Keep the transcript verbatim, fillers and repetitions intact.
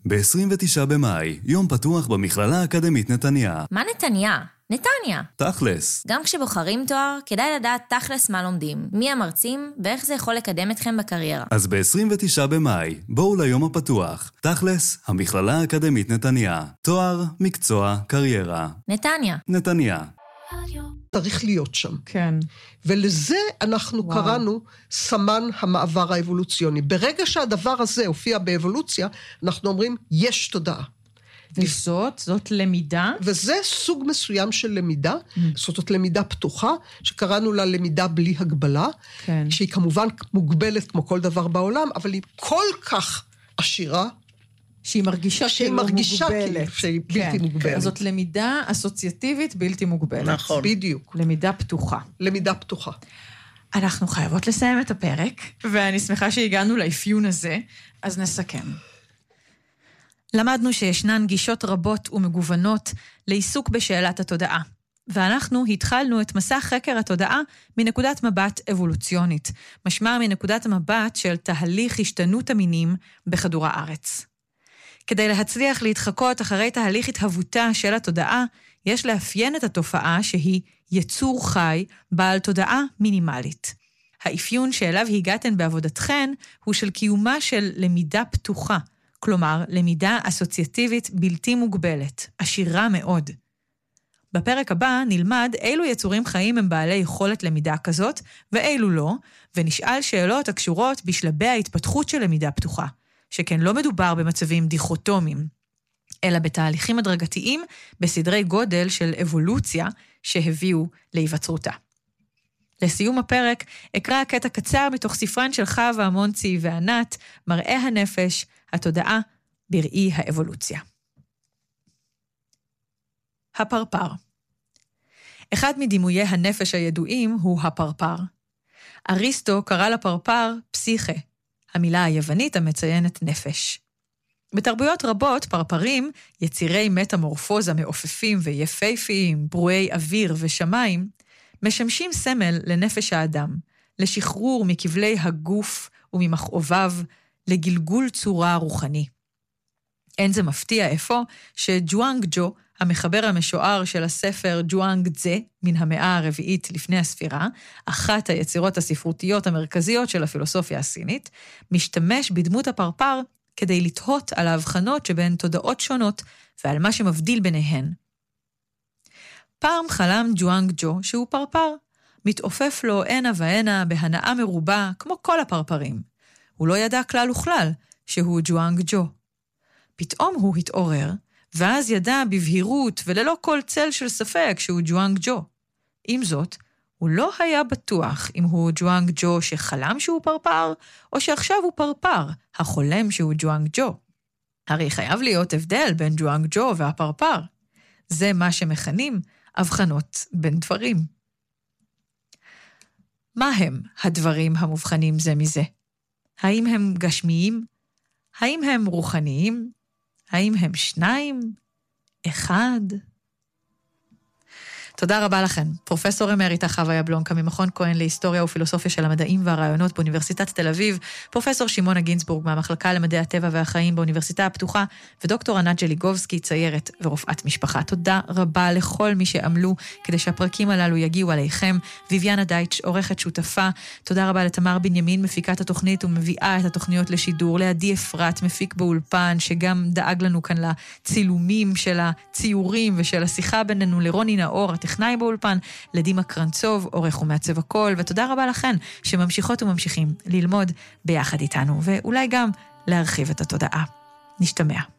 ב-עשרים ותשעה במאי, יום פתוח במכללה האקדמית נתניה. מה נתניה? נתניה. תכלס. גם כשבוחרים תואר, כדאי לדעת תכלס מה לומדים, מי המרצים ואיך זה יכול לקדם אתכם בקריירה. אז ב-עשרים ותשעה במאי, בואו ליום הפתוח. תכלס, המכללה האקדמית נתניה. תואר, מקצוע, קריירה. נתניה. נתניה. צריך להיות שם. כן. ולזה אנחנו וואו. קראנו סמן המעבר האבולוציוני. ברגע שהדבר הזה הופיע באבולוציה, אנחנו אומרים, יש תודעה. וזאת, זאת למידה? וזה סוג מסוים של למידה, mm. זאת למידה פתוחה, שקראנו לה למידה בלי הגבלה, כן. שהיא כמובן מוגבלת כמו כל דבר בעולם, אבל היא כל כך עשירה, שהיא מרגישה שהיא כאילו מרגישה מוגבלת. שהיא בלתי כן. מוגבלת. אז זאת למידה אסוציאטיבית בלתי מוגבלת. נכון. בדיוק. למידה פתוחה. למידה פתוחה. אנחנו חייבות לסיים את הפרק, ואני שמחה שהגענו לאפיון הזה, אז נסכם. למדנו שישנן גישות רבות ומגוונות לעיסוק בשאלת התודעה, ואנחנו התחלנו את מסע חקר התודעה מנקודת מבט אבולוציונית, משמע מנקודת המבט של תהליך השתנות המינים בכדור הארץ. כדי להצליח להתחקות אחרי תהליך התהוותה של התודעה, יש לאפיין את התופעה שהיא יצור חי בעל תודעה מינימלית. האפיון שאליו הגעתן בעבודתכן הוא של קיומה של למידה פתוחה, כלומר, למידה אסוציאטיבית בלתי מוגבלת, עשירה מאוד. בפרק הבא נלמד אילו יצורים חיים הם בעלי יכולת למידה כזאת, ואילו לא, ונשאל שאלות הקשורות בשלבי ההתפתחות של למידה פתוחה, שכן לא מדובר במצבים דיכוטומיים, אלא בתהליכים הדרגתיים בסדרי גודל של אבולוציה שהביאו להיווצרותה. לסיום הפרק, אקרא קטע קצר מתוך ספרן של חווה המונצי וענת, מראה הנפש, התודעה בראי האבולוציה. הפרפר. אחד מדימויי הנפש הידועים הוא הפרפר. אריסטו קרא לפרפר פסיכה, המילה היוונית המציינת נפש. בתרבויות רבות פרפרים, יצירי מטמורפוזה מעופפים ויפהפיים, ברואי אוויר ושמיים, משמשים סמל לנפש האדם, לשחרור מכבלי הגוף וממכאוביו, לגלגול צורה רוחני. אין זה מפתיע איפה שג'ואנג ג'ו, המחבר המשוער של הספר ג'ואנג צזה, מן המאה הרביעית לפני הספירה, אחת היצירות הספרותיות המרכזיות של הפילוסופיה הסינית, משתמש בדמות הפרפר כדי לתהות על ההבחנות שבין תודעות שונות ועל מה שמבדיל ביניהן. פעם חלם ג'ואנג ג'ו שהוא פרפר, מתעופף לו הנה והנה בהנאה מרובה כמו כל הפרפרים. הוא לא ידע כלל וכלל שהוא ג'ואנג ג'ו. פתאום הוא התעורר, ואז ידע בבהירות וללא כל צל של ספק שהוא ג'ואנג ג'ו. עם זאת, הוא לא היה בטוח אם הוא ג'ואנג ג'ו שחלם שהוא פרפר, או שעכשיו הוא פרפר, החולם שהוא ג'ואנג ג'ו. הרי חייב להיות הבדל בין ג'ואנג ג'ו והפרפר. זה מה שמכנים הבחנות בין דברים. מה הם הדברים המובחנים זה מזה? האם הם גשמיים? האם הם רוחניים? האם הם שניים? אחד? תודה רבה לכן. פרופסור אמריטה חווה יבלונקה ממכון כהן להיסטוריה ופילוסופיה של המדעים והרעיונות באוניברסיטת תל אביב, פרופסור שמעונה גינצבורג מהמחלקה למדעי הטבע והחיים באוניברסיטה הפתוחה, ודוקטור ענת ג'ליגובסקי, ציירת ורופאת משפחה. תודה רבה לכל מי שעמלו כדי שהפרקים הללו יגיעו עליכם. ויביאנה דייטש, עורכת שותפה. תודה רבה לתמר בנימין, מפיקת התוכנית ומביאה את התוכניות לשידור. לעדי אפרת, מפיק באולפן, שגם דאג לנו כאן לצילומים של הציורים ושל השיחה בינינו. לרוני נאור, טכנאי באולפן, לדימה קרנצוב, עורך ומעצב הכל, ותודה רבה לכן שממשיכות וממשיכים ללמוד ביחד איתנו, ואולי גם להרחיב את התודעה. נשתמע.